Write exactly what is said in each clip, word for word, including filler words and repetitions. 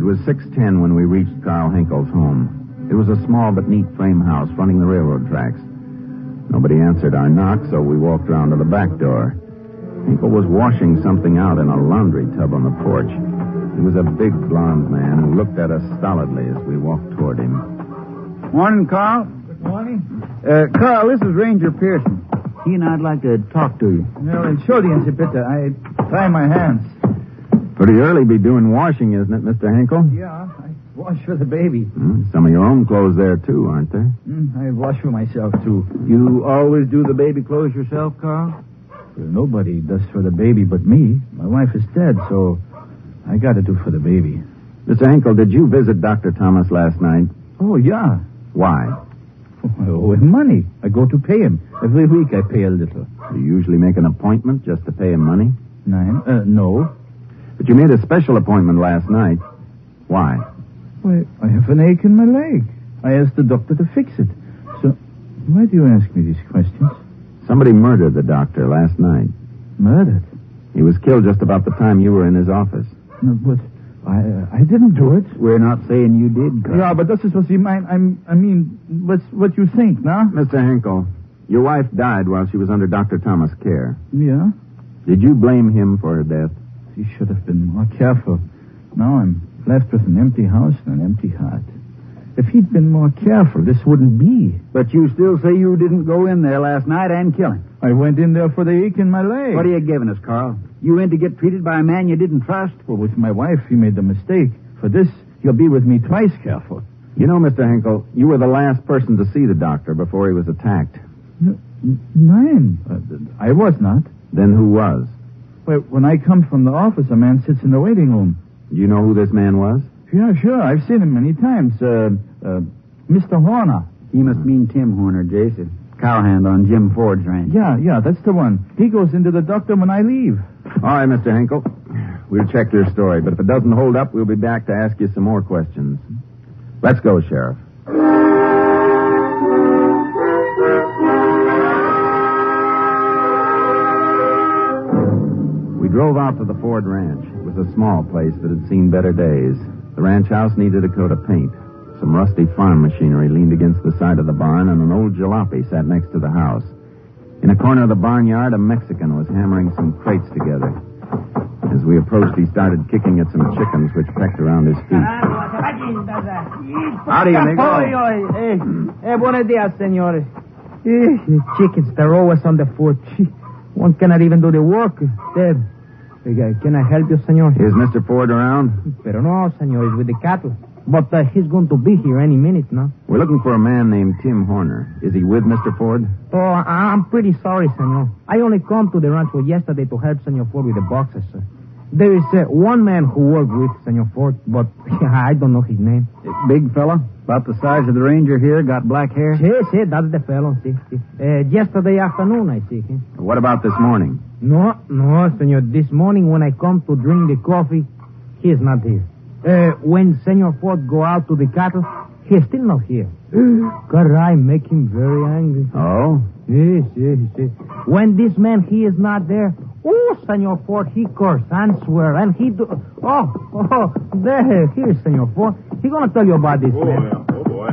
was six ten when we reached Carl Henkel's home. It was a small but neat frame house fronting the railroad tracks. Nobody answered our knock, so we walked around to the back door. Henkel was washing something out in a laundry tub on the porch. He was a big blond man who looked at us stolidly as we walked toward him. Morning, Carl. Good morning. Uh, Carl, this is Ranger Pearson. He and I'd like to talk to you. Well, entschuldigen, bitte. I tie my hands. Pretty early be doing washing, isn't it, Mister Henkel? Yeah, I wash for the baby. Hmm, some of your own clothes there, too, aren't there? Mm, I wash for myself, too. You always do the baby clothes yourself, Carl? Well, nobody does for the baby but me. My wife is dead, so I got to do for the baby. Mister Henkel, did you visit Doctor Thomas last night? Oh, yeah. Why? I owe him money. I go to pay him. Every week I pay a little. Do you usually make an appointment just to pay him money? Nine? Uh, no. But you made a special appointment last night. Why? Why, I have an ache in my leg. I asked the doctor to fix it. So, why do you ask me these questions? Somebody murdered the doctor last night. Murdered? He was killed just about the time you were in his office. No, but I uh, I didn't do it. We're not saying you did, Carl. Yeah, but this is what you mean. I'm, I mean, what's what you think, no? Mister Henkel, your wife died while she was under Doctor Thomas' care. Yeah? Did you blame him for her death? He should have been more careful. Now I'm left with an empty house and an empty heart. If he'd been more careful, this wouldn't be. But you still say you didn't go in there last night and kill him. I went in there for the ache in my leg. What are you giving us, Carl? You went to get treated by a man you didn't trust? Well, with my wife, he made the mistake. For this, he'll be with me twice careful. You know, Mister Henkel, you were the last person to see the doctor before he was attacked. No, nine. Uh, I was not. Then who was? Well, when I come from the office, a man sits in the waiting room. Do you know who this man was? Yeah, sure. I've seen him many times. Uh, uh, Mister Horner. He must mean Tim Horner, Jason. Cowhand on Jim Ford's ranch. Yeah, yeah, that's the one. He goes into the doctor when I leave. All right, Mister Henkel. We'll check your story, but if it doesn't hold up, we'll be back to ask you some more questions. Let's go, Sheriff. We drove out to the Ford Ranch. It was a small place that had seen better days. The ranch house needed a coat of paint. Some rusty farm machinery leaned against the side of the barn, and an old jalopy sat next to the house. In a corner of the barnyard, a Mexican was hammering some crates together. As we approached, he started kicking at some chickens which pecked around his feet. How do you make it? Eh, buenos dias, senores. Eh, chickens, they're always on the foot. One cannot even do the work. Dead. Can I help you, senor? Is Mister Ford around? Pero no, senor. He's with the cattle. But uh, he's going to be here any minute, no? We're looking for a man named Tim Horner. Is he with Mister Ford? Oh, I- I'm pretty sorry, senor. I only come to the rancho yesterday to help Senor Ford with the boxes, sir. There is uh, one man who worked with Senor Ford, but I don't know his name. Big fella, about the size of the ranger here, got black hair? Si, si, that's the fellow, si, si. Uh, yesterday afternoon, I see him. What about this morning? No, no, senor. This morning when I come to drink the coffee, he is not here. Uh, when Senor Ford go out to the cattle, he is still not here. God, I make him very angry. Oh? Yes, yes, yes. When this man, he is not there, oh, Senor Ford, he curse and swear, and he do... Oh, oh, there, here's Senor Ford. He gonna tell you about this, Oh, man. yeah. Oh, boy.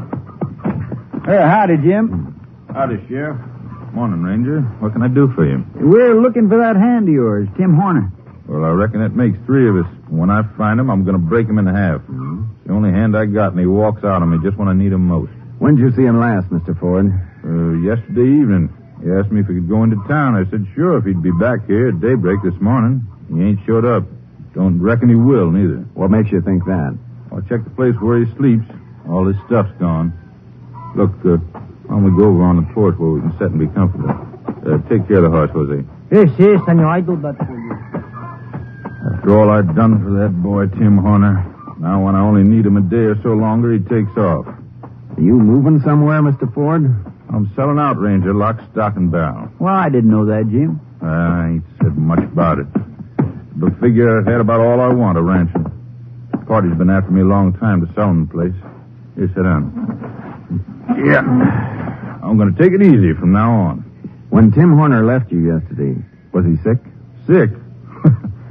Hey, howdy, Jim. Howdy, Sheriff. Morning, Ranger. What can I do for you? We're looking for that hand of yours, Tim Horner. Well, I reckon that makes three of us. When I find him, I'm going to break him in half. Mm-hmm. It's the only hand I got, and he walks out on me just when I need him most. When did you see him last, Mister Ford? Uh, yesterday evening. He asked me if he could go into town. I said, sure, if he'd be back here at daybreak this morning. He ain't showed up. Don't reckon he will, neither. What makes you think that? I checked the place where he sleeps. All his stuff's gone. Look, uh, why don't we go over on the porch where we can sit and be comfortable? Uh, take care of the horse, Jose. Yes, yes, senor, I do that for you. After all I've done for that boy, Tim Horner, now when I only need him a day or so longer, he takes off. Are you moving somewhere, Mister Ford? I'm selling out, Ranger, lock, stock, and barrel. Well, I didn't know that, Jim. I ain't said much about it. But figure I've had about all I want of ranching. Party's been after me a long time to sell him the place. Here, sit down. Yeah. I'm going to take it easy from now on. When Tim Horner left you yesterday, was he sick? Sick?